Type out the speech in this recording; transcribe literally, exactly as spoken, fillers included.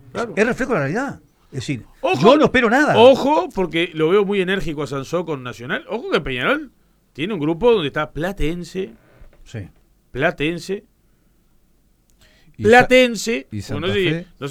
Claro. Es reflejo de la realidad. Es decir, Ojo, yo no espero nada. Ojo, porque lo veo muy enérgico a Sansó con Nacional. Ojo que Peñarol tiene un grupo donde está Platense, Sí. Platense, Y Sa- Platense, y bueno, Santa no sé- Fe. no sé